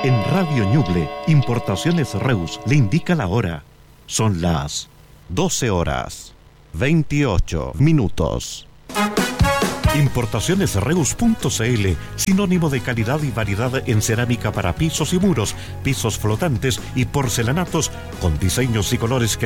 En Radio Ñuble, Importaciones Reus le indica la hora. Son las 12:28. Importacionesreus.cl, sinónimo de calidad y variedad en cerámica para pisos y muros, pisos flotantes y porcelanatos con diseños y colores que